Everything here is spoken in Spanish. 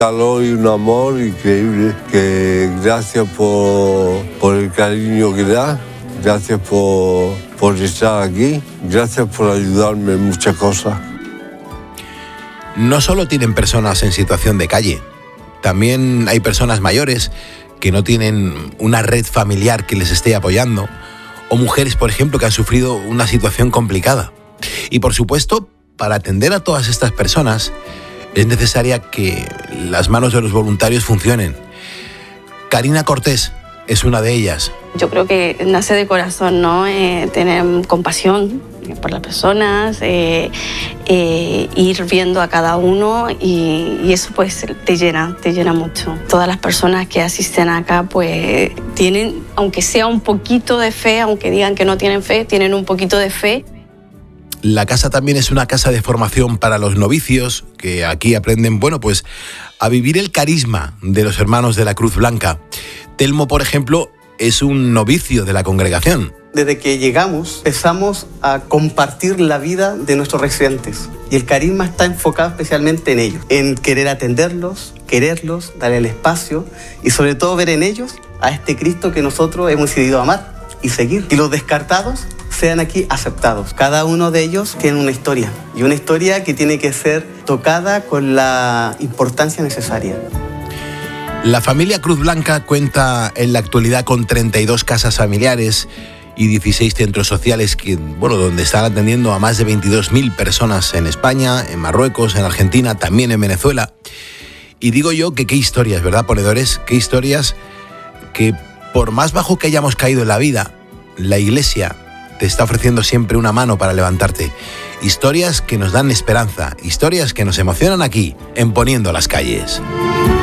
calor y un amor increíble. Que gracias por el cariño que da, gracias por estar aquí, gracias por ayudarme en muchas cosas. No solo tienen personas en situación de calle, también hay personas mayores que no tienen una red familiar que les esté apoyando, o mujeres, por ejemplo, que han sufrido una situación complicada. Y por supuesto, para atender a todas estas personas, es necesaria que las manos de los voluntarios funcionen. Karina Cortés es una de ellas. Yo creo que nace de corazón, ¿no? Tener compasión por las personas, ir viendo a cada uno y eso pues te llena mucho. Todas las personas que asisten acá pues tienen, aunque sea un poquito de fe, aunque digan que no tienen fe, tienen un poquito de fe. La casa también es una casa de formación para los novicios, que aquí aprenden, bueno, pues a vivir el carisma de los hermanos de la Cruz Blanca. Telmo, por ejemplo, es un novicio de la congregación. Desde que llegamos, empezamos a compartir la vida de nuestros residentes. Y el carisma está enfocado especialmente en ellos, en querer atenderlos, quererlos, darle el espacio y sobre todo ver en ellos a este Cristo que nosotros hemos decidido amar y seguir. Y los descartados sean aquí aceptados. Cada uno de ellos tiene una historia, y una historia que tiene que ser tocada con la importancia necesaria. La familia Cruz Blanca cuenta en la actualidad con 32 casas familiares y 16 centros sociales donde están atendiendo a más de 22.000 personas en España, en Marruecos, en Argentina, también en Venezuela. Y digo yo que qué historias, ¿verdad, ponedores? Qué historias que por más bajo que hayamos caído en la vida, la Iglesia te está ofreciendo siempre una mano para levantarte. Historias que nos dan esperanza, historias que nos emocionan aquí, en Poniendo las Calles.